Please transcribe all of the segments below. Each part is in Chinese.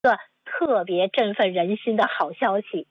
特别振奋人心的好消息。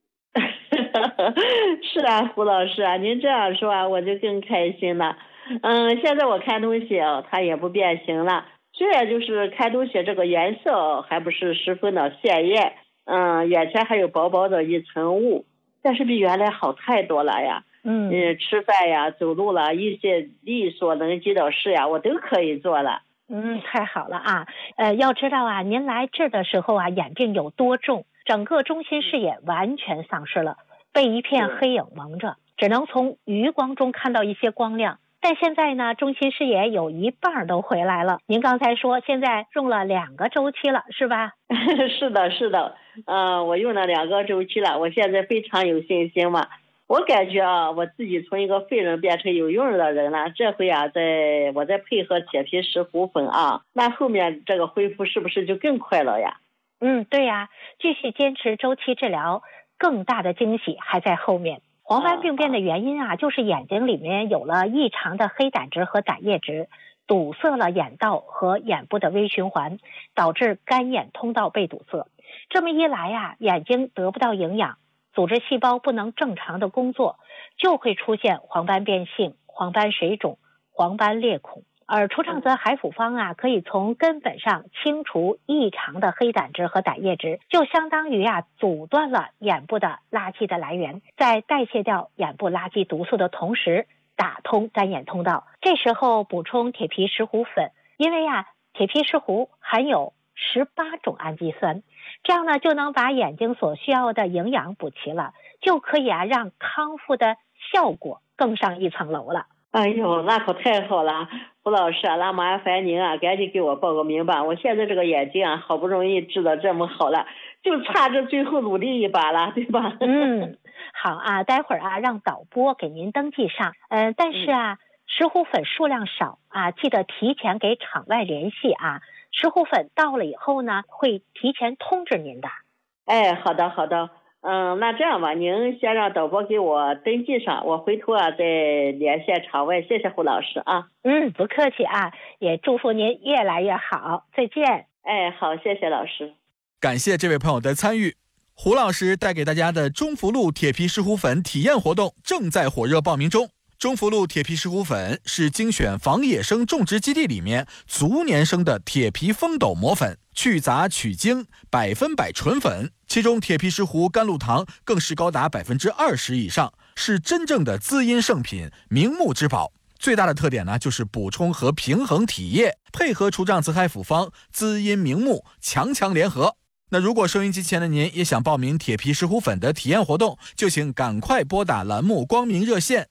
是啊，胡老师啊，您这样说啊，我就更开心了。现在我看东西它也不变形了，虽然就是看东西这个颜色还不是十分的鲜艳，眼前还有薄薄的一层雾，但是比原来好太多了呀。吃饭呀、走路了，一些力所能及的事呀，我都可以做了。 太好了啊！要知道啊，您来这的时候啊，眼病有多重，整个中心视野完全丧失了，被一片黑影蒙着，只能从余光中看到一些光亮。但现在呢，中心视野有一半都回来了。您刚才说现在用了2个周期了，是吧？ 是的，是的，我用了2个周期了，我现在非常有信心嘛。我感觉啊，我自己从一个废人变成有用的人了。这回啊，我再配合铁皮石斛粉啊，那后面这个恢复是不是就更快了呀？ 对呀，继续坚持周期治疗，更大的惊喜还在后面。黄斑病变的原因啊，就是眼睛里面有了异常的黑胆汁和胆液质，堵塞了眼道和眼部的微循环，导致干眼通道被堵塞。这么一来呀，眼睛得不到营养，组织细胞不能正常的工作，就会出现黄斑变性、黄斑水肿、黄斑裂孔。而除障泽海辅方啊，可以从根本上清除异常的黑胆汁和胆液质，就相当于阻断了眼部的垃圾的来源，在代谢掉眼部垃圾毒素的同时，打通干眼通道。这时候补充铁皮石斛粉，因为铁皮石斛含有18种氨基酸，这样呢就能把眼睛所需要的营养补齐了，就可以让康复的效果更上一层楼了。 哎呦，那可太好了，胡老师啊，那麻烦您啊，赶紧给我报个名吧。我现在这个眼睛啊，好不容易治得这么好了，就差这最后努力一把了，对吧？ 好啊，待会儿让导播给您登记上。但是石斛粉数量少记得提前给场外联系啊。石斛粉到了以后呢，会提前通知您的。 好的好的。那这样吧，您先让导播给我登记上，我回头再连线场外。谢谢胡老师啊。 不客气啊，也祝福您越来越好。再见。 好，谢谢老师。 感谢这位朋友的参与。胡老师带给大家的中福禄铁皮石斛粉体验活动正在火热报名中。中福禄铁皮石斛粉是精选仿野生种植基地里面足年生的铁皮风斗磨粉，去杂取精，100%纯粉，其中铁皮石斛甘露糖更是高达20%以上，是真正的滋阴圣品，明目之宝。最大的特点呢，就是补充和平衡体液，配合除障泽海辅方，滋阴明目，强强联合。那如果收音机前的您也想报名铁皮石斛粉的体验活动，就请赶快拨打栏目光明热线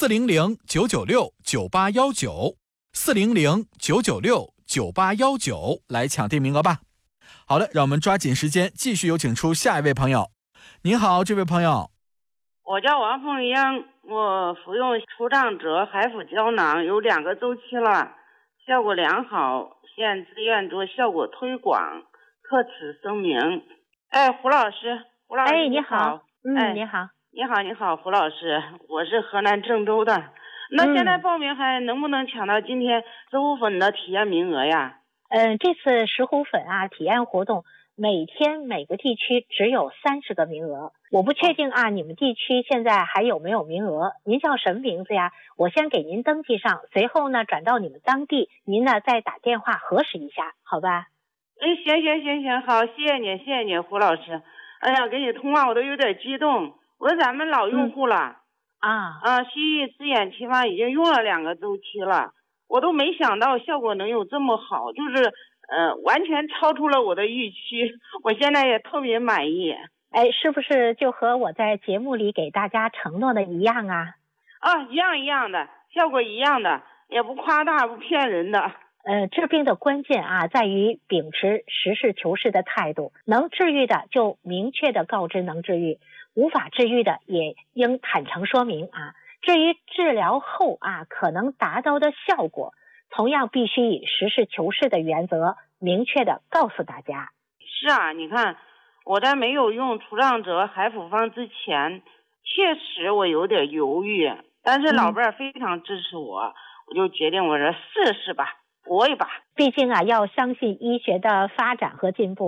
400-996-9819，400-996-9819来抢定名额吧。好的，让我们抓紧时间，继续有请出下一位朋友。您好，这位朋友。 我叫王凤英，我服用除障泽海辅胶囊有2个周期了，效果良好，现自愿做效果推广，特此声明。胡老师你好。你好。 你好，胡老师，我是河南郑州的。那现在报名还能不能抢到今天石斛粉的体验名额呀？ 这次石斛粉体验活动每天每个地区只有30个名额，我不确定你们地区现在还有没有名额。您叫什么名字呀？我先给您登记上，随后呢转到你们当地，您呢再打电话核实一下，好吧？ 行，好，谢谢你胡老师。跟你通话我都有点激动，我是咱们老用户了。西域刺眼奇葩已经用了2个周期了，我都没想到效果能有这么好，就是完全超出了我的预期，我现在也特别满意。 是不是就和我在节目里给大家承诺的一样啊？ 一样的，效果一样的，也不夸大不骗人的。 治病的关键在于秉持实事求是的态度，能治愈的就明确的告知能治愈，无法治愈的也应坦诚说明至于治疗后可能达到的效果，同样必须以实事求是的原则明确的告诉大家。 是你看我在没有用除障泽海辅方之前，确实我有点犹豫，但是老伴儿非常支持我，我就决定我说试试吧，搏一把。 毕竟要相信医学的发展和进步，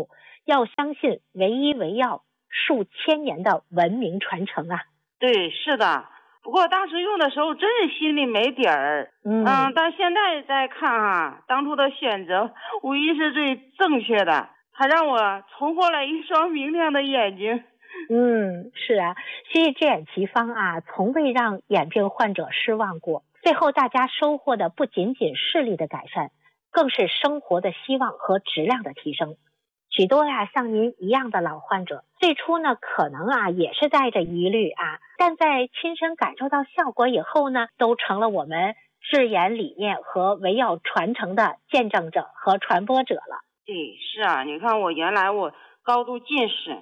要相信唯医唯药数千年的文明传承啊。 对，是的。不过当时用的时候真是心里没底儿，但现在再看啊，当初的选择无疑是最正确的，它让我重获了一双明亮的眼睛。 是啊，西医之眼奇方啊，从未让眼病患者失望过。最后大家收获的不仅仅视力的改善，更是生活的希望和质量的提升。许多像您一样的老患者，最初呢可能也是带着疑虑但在亲身感受到效果以后呢，都成了我们治眼理念和唯药传承的见证者和传播者了。 对，是啊，你看我原来高度近视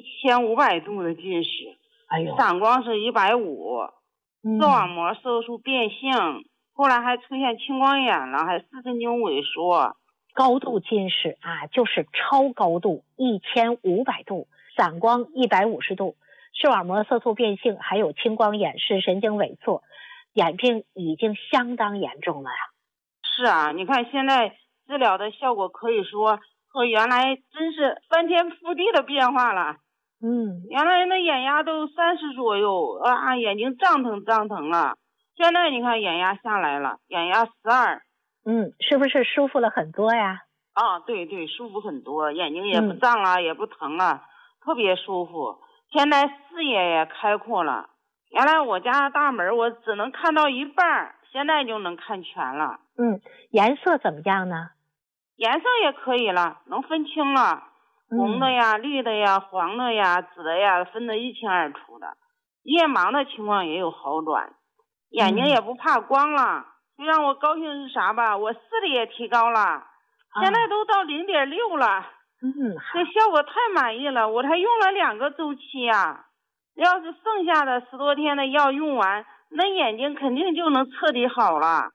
1500度的近视，散光是150，视网膜色素变性，后来还出现青光眼了，还视神经萎缩。 高度近视就是超高度1500度，散光150度，视网膜色素变性，还有青光眼、视神经萎缩，眼病已经相当严重了呀。 是啊，你看现在治疗的效果可以说和原来真是翻天覆地的变化了。原来那眼压都30左右眼睛胀疼了，现在你看眼压下来了，眼压12。 是不是舒服了很多呀？ 对，舒服很多，眼睛也不胀了，也不疼了，特别舒服。现在视野也开阔了，原来我家大门我只能看到一半，现在就能看全了。 颜色怎么样呢？ 颜色也可以了，能分清了，红的呀、绿的呀、黄的呀、紫的呀，分得一清二楚的。夜盲的情况也有好转，眼睛也不怕光了。最让我高兴是啥吧？我视力也提高了，现在都到0.6了。这效果太满意了，我才用了2个周期呀。要是剩下的10多天的药用完，那眼睛肯定就能彻底好了。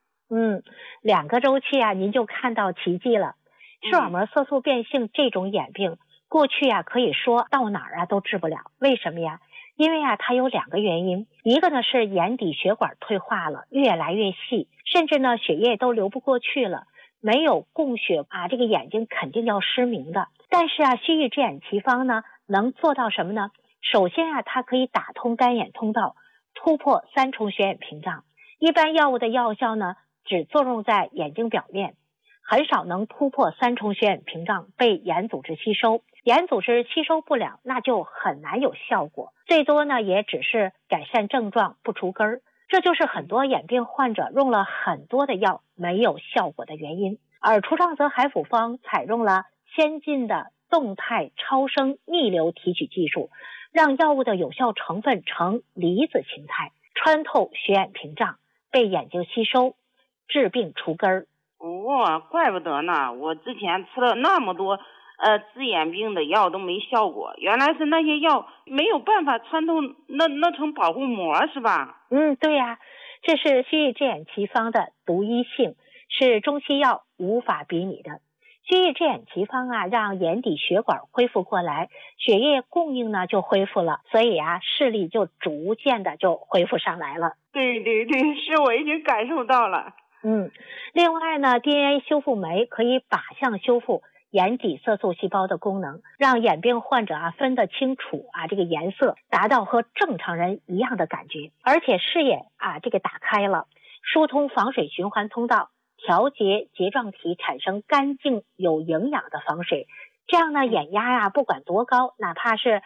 2个周期您就看到奇迹了。视网膜色素变性这种眼病，过去可以说到哪儿都治不了。为什么呀？因为它有2个原因，一个呢是眼底血管退化了，越来越细，甚至呢血液都流不过去了，没有供血这个眼睛肯定要失明的。但是西域之眼奇方呢，能做到什么呢？首先它可以打通干眼通道，突破3重血眼屏障。一般药物的药效呢，只作用在眼睛表面，很少能突破3重血眼屏障被眼组织吸收。眼组织吸收不了，那就很难有效果，最多呢也只是改善症状，不除根儿。这就是很多眼病患者用了很多的药没有效果的原因。而除上泽海府方采用了先进的动态超声逆流提取技术，让药物的有效成分呈离子形态，穿透血眼屏障，被眼睛吸收，治病除根儿。 怪不得呢，我之前吃了那么多治眼病的药都没效果，原来是那些药没有办法穿透那层保护膜是吧？ 对呀，这是西域之眼奇方的独一性，是中西药无法比拟的。西域之眼奇方让眼底血管恢复过来，血液供应呢就恢复了，所以视力就逐渐的就恢复上来了。 对，是我已经感受到了。 另外呢 DNA 修复酶可以靶向修复眼底色素细胞的功能，让眼病患者分得清楚这个颜色，达到和正常人一样的感觉。而且视野这个打开了，疏通防水循环通道，调节睫状体产生干净有营养的防水，这样呢眼压不管多高，哪怕是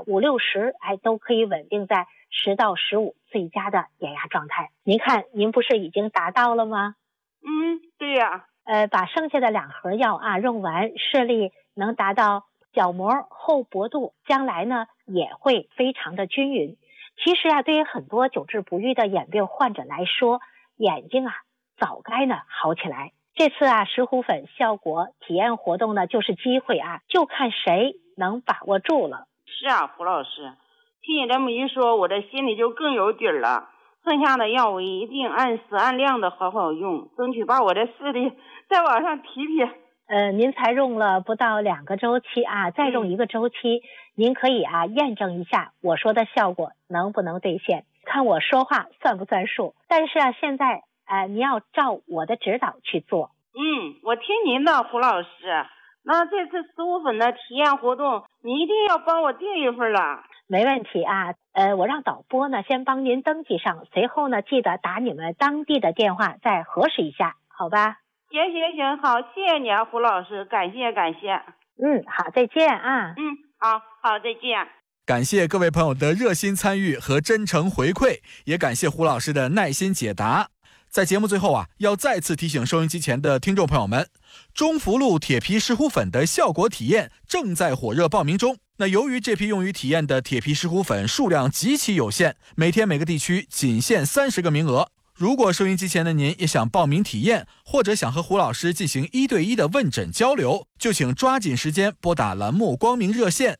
5、60都可以稳定在10到15最佳的眼压状态。您看您不是已经达到了吗？ 对呀。 把剩下的2盒药用完，视力能达到角膜厚薄度，将来呢也会非常的均匀。其实对于很多久治不愈的眼病患者来说，眼睛早该呢好起来。这次石斛粉效果体验活动呢就是机会就看谁能把握住了。 是胡老师，听你这么一说，我这心里就更有底了。剩下的药我一定按时按量的好好用，争取把我的视力再往上提。 您才用了不到2个周期再用1个周期，您可以验证一下我说的效果能不能兑现，看我说话算不算数。但是现在您要照我的指导去做。 我听您的，胡老师， 那这次15粉的体验活动，你一定要帮我订一份了。 没问题啊，我让导播呢先帮您登记上，随后呢记得打你们当地的电话再核实一下，好吧？ 行，好，谢谢你啊，胡老师，感谢。 好，再见啊。 好，再见。 感谢各位朋友的热心参与和真诚回馈，也感谢胡老师的耐心解答。在节目最后啊，要再次提醒收音机前的听众朋友们，中福路铁皮石斛粉的效果体验正在火热报名中。那由于这批用于体验的铁皮石斛粉数量极其有限，每天每个地区仅限30个名额。如果收音机前的您也想报名体验，或者想和胡老师进行1对1的问诊交流，就请抓紧时间拨打栏目光明热线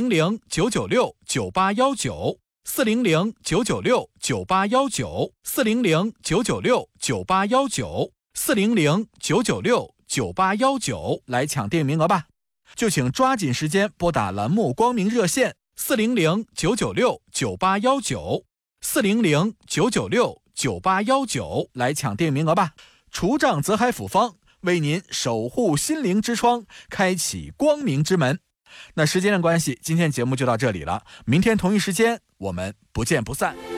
400-996-9819，400-996-9819，400-996-9819来抢订名额吧。就请抓紧时间拨打栏目光明热线400-996-9819，400-996-9819来抢订名额吧。除障泽海府方为您守护心灵之窗，开启光明之门。那时间的关系，今天节目就到这里了，明天同一时间我们不见不散。